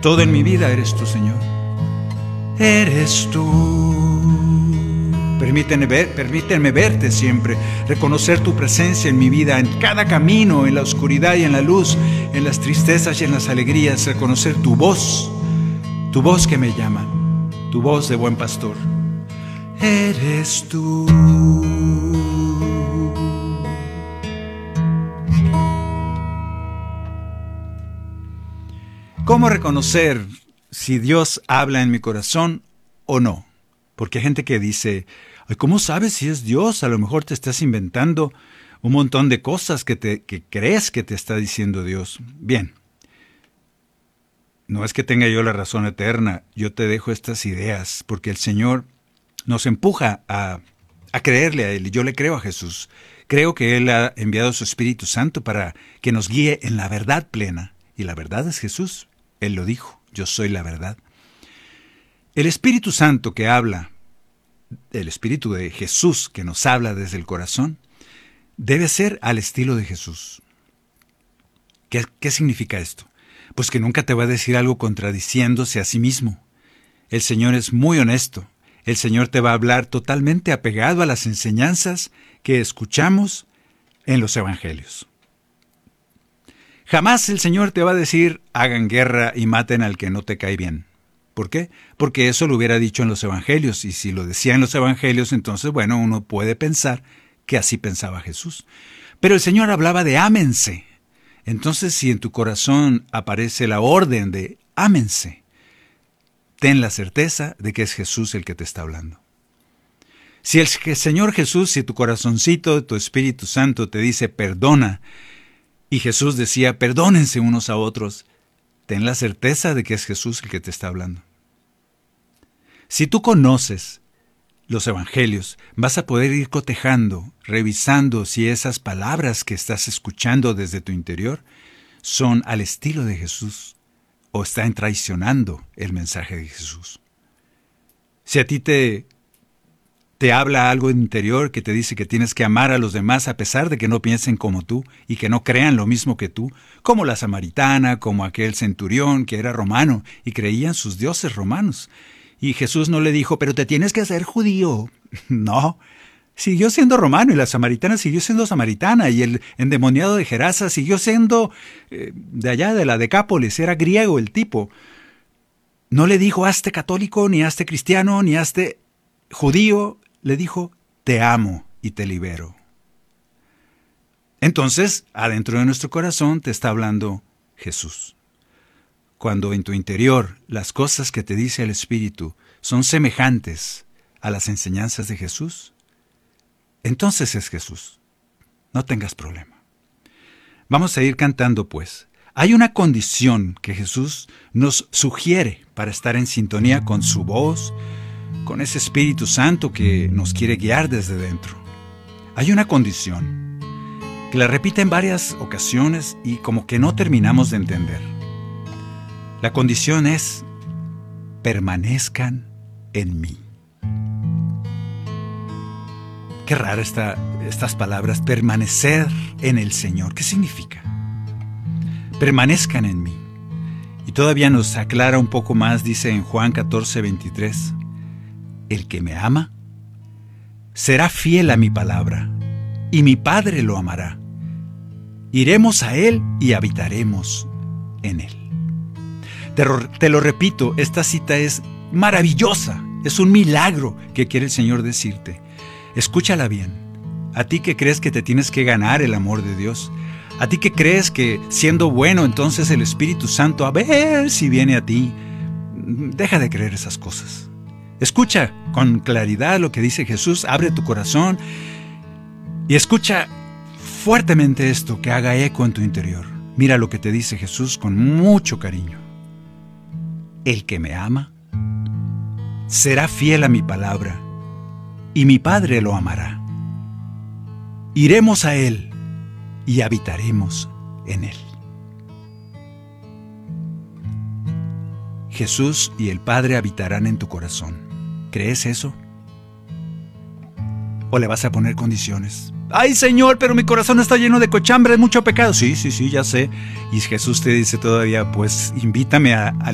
Todo en mi vida eres tú, Señor. Eres tú. Permíteme verte siempre, reconocer tu presencia en mi vida, en cada camino, en la oscuridad y en la luz, en las tristezas y en las alegrías, reconocer tu voz que me llama, tu voz de buen pastor. Eres tú. ¿Cómo reconocer si Dios habla en mi corazón o no? Porque hay gente que dice, ay, ¿cómo sabes si es Dios? A lo mejor te estás inventando un montón de cosas que crees que te está diciendo Dios. Bien, no es que tenga yo la razón eterna, yo te dejo estas ideas, porque el Señor nos empuja a creerle a Él, y yo le creo a Jesús. Creo que Él ha enviado su Espíritu Santo para que nos guíe en la verdad plena, y la verdad es Jesús. Él lo dijo, yo soy la verdad. El Espíritu Santo que habla, el Espíritu de Jesús que nos habla desde el corazón, debe ser al estilo de Jesús. ¿Qué significa esto? Pues que nunca te va a decir algo contradiciéndose a sí mismo. El Señor es muy honesto. El Señor te va a hablar totalmente apegado a las enseñanzas que escuchamos en los Evangelios. Jamás el Señor te va a decir, hagan guerra y maten al que no te cae bien. ¿Por qué? Porque eso lo hubiera dicho en los Evangelios, y si lo decía en los Evangelios, entonces, bueno, uno puede pensar que así pensaba Jesús. Pero el Señor hablaba de ámense. Entonces, si en tu corazón aparece la orden de ámense, ten la certeza de que es Jesús el que te está hablando. Si el Señor Jesús, si tu corazoncito, tu Espíritu Santo te dice perdona, y Jesús decía perdónense unos a otros, ten la certeza de que es Jesús el que te está hablando. Si tú conoces los Evangelios, vas a poder ir cotejando, revisando si esas palabras que estás escuchando desde tu interior son al estilo de Jesús o están traicionando el mensaje de Jesús. Si a ti te habla algo interior que te dice que tienes que amar a los demás a pesar de que no piensen como tú y que no crean lo mismo que tú, como la samaritana, como aquel centurión que era romano y creían sus dioses romanos. Y Jesús no le dijo, pero te tienes que hacer judío. No, siguió siendo romano y la samaritana siguió siendo samaritana y el endemoniado de Gerasa siguió siendo de allá de la Decápolis, era griego el tipo. No le dijo, hazte católico, ni hazte cristiano, ni hazte judío. Le dijo, te amo y te libero. Entonces, adentro de nuestro corazón te está hablando Jesús. Cuando en tu interior las cosas que te dice el Espíritu son semejantes a las enseñanzas de Jesús, entonces es Jesús. No tengas problema. Vamos a ir cantando pues. Hay una condición que Jesús nos sugiere para estar en sintonía con su voz, con ese Espíritu Santo que nos quiere guiar desde dentro. Hay una condición que la repite en varias ocasiones y como que no terminamos de entender. La condición es, permanezcan en mí. Qué rara estas palabras, permanecer en el Señor. ¿Qué significa? Permanezcan en mí. Y todavía nos aclara un poco más, dice en Juan 14:23, el que me ama será fiel a mi palabra, y mi Padre lo amará. Iremos a Él y habitaremos en Él. Te lo repito, esta cita es maravillosa, es un milagro que quiere el Señor decirte. Escúchala bien. A ti que crees que te tienes que ganar el amor de Dios, a ti que crees que siendo bueno entonces el Espíritu Santo a ver si viene a ti, deja de creer esas cosas. Escucha con claridad lo que dice Jesús, abre tu corazón y escucha fuertemente esto que haga eco en tu interior. Mira lo que te dice Jesús con mucho cariño. El que me ama será fiel a mi palabra y mi Padre lo amará. Iremos a Él y habitaremos en Él. Jesús y el Padre habitarán en tu corazón. ¿Crees eso? ¿O le vas a poner condiciones? ¡Ay, Señor, pero mi corazón está lleno de cochambre, mucho pecado! Sí, ya sé. Y Jesús te dice todavía, pues invítame a